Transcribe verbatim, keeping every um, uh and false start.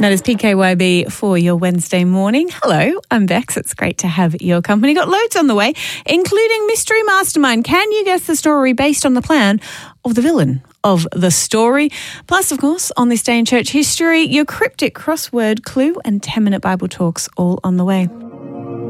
That is P K Y B for your Wednesday morning. Hello, I'm Bex. It's great to have your company. Got loads on the way, including Mystery Mastermind. Can you guess the story based on the plan of the villain of the story? Plus, of course, on this day in church history, your cryptic crossword clue and ten-minute Bible talks all on the way.